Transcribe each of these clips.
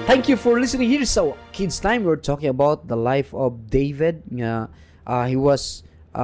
Thank you for listening here. So, Kids Time, we're talking about the life of David. He was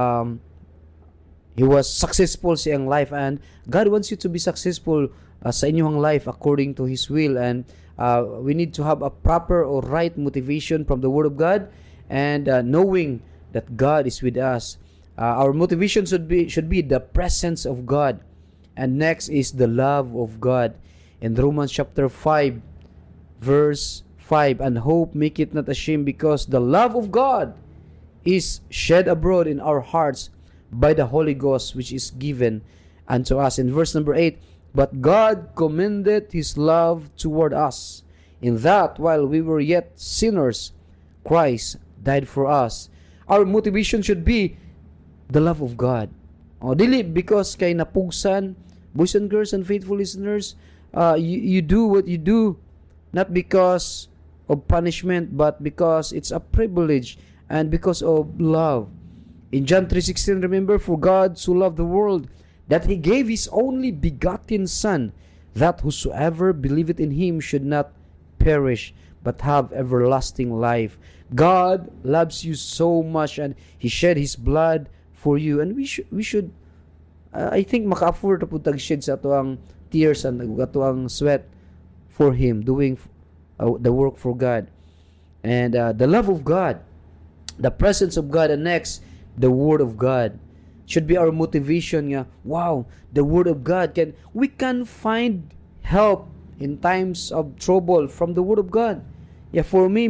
successful sa iyang life, and God wants you to be successful sa inyong life according to His will. And we need to have a proper or right motivation from the Word of God, and knowing that God is with us. Our motivation should be the presence of God, and next is the love of God. In Romans chapter 5, verse 5, and hope make it not ashamed, because the love of God is shed abroad in our hearts by the Holy Ghost, which is given unto us. In verse number 8, but God commended His love toward us, in that while we were yet sinners, Christ died for us. Our motivation should be the love of God. Dili because kay napugsan, boys and girls and faithful listeners, you do what you do not because of punishment, but because it's a privilege and because of love. In John 3:16, remember, for God so loved the world that He gave His only begotten Son, that whosoever believeth in Him should not perish, but have everlasting life. God loves you so much, and He shed His blood for you. And we should I think maka-afford na po tag-shed sa ato ang tears and ato ang sweat for Him, doing the work for God. And the love of God, the presence of God, and next, the Word of God should be our motivation. Wow, the Word of God, we can find help in times of trouble from the Word of God. For me,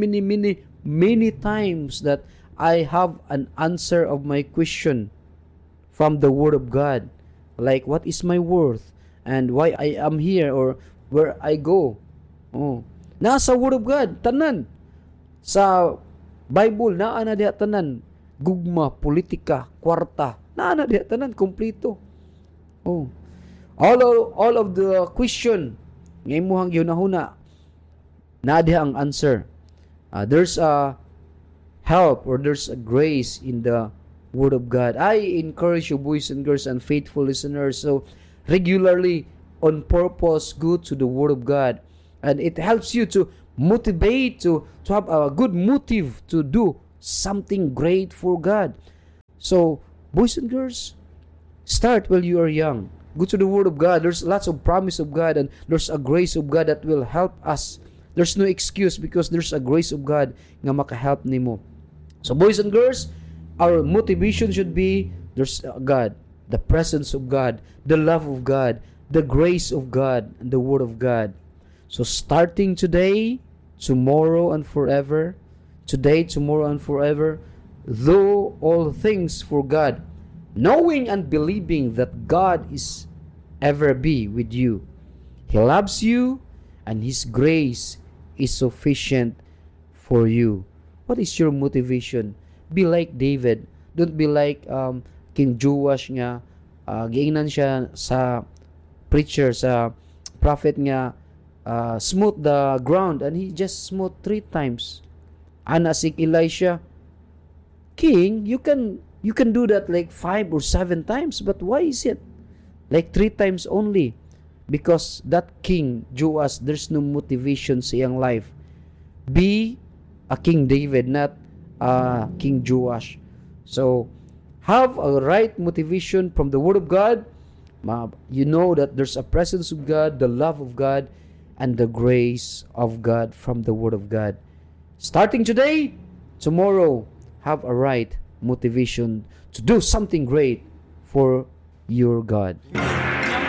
many times that I have an answer of my question from the Word of God, like what is my worth and why I am here or where I go. Nasa Word of God, tanan. Sa Bible, naa na diha tanan. Gugma, politika, kwarta, naa na diha tanan, kompleto. All of the question, ngay muhang yunahuna, naa diha ang answer. There's a help or there's a grace in the Word of God. I encourage you, boys and girls and faithful listeners, so regularly, on purpose, go to the Word of God. And it helps you to motivate, to have a good motive to do something great for God. So, boys and girls, start while you are young. Go to the Word of God. There's lots of promise of God, and there's a grace of God that will help us. There's no excuse because there's a grace of God nga makahelp nimo. So, boys and girls, our motivation should be there's God, the presence of God, the love of God, the grace of God, and the Word of God. So starting today, tomorrow and forever, today, tomorrow and forever, though all things for God, knowing and believing that God is ever be with you. He loves you, and His grace is sufficient for you. What is your motivation? Be like David. Don't be like King Joash nga. Giingnan siya sa preacher, sa prophet nga, smote the ground, and he just smote 3 times. Anasik Elisha, King, you can do that like 5 or 7 times, but why is it like 3 times only? Because that King Joash, there's no motivation sa iyang life. Be a King David, not King Joash. So have a right motivation from the Word of God. You know that there's a presence of God, the love of God, and the grace of God from the Word of God. Starting today, tomorrow, have a right motivation to do something great for your God.